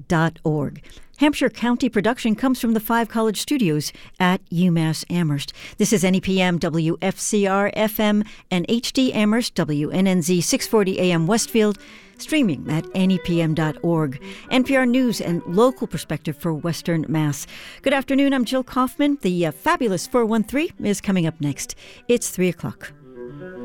Hampshire County production comes from the 5 College Studios at UMass Amherst. This is NEPM, WFCR, FM, and HD Amherst, WNNZ 640 AM Westfield, streaming at nepm.org. NPR News and local perspective for Western Mass. Good afternoon, I'm Jill Kaufman. The fabulous 413 is coming up next. It's 3 o'clock.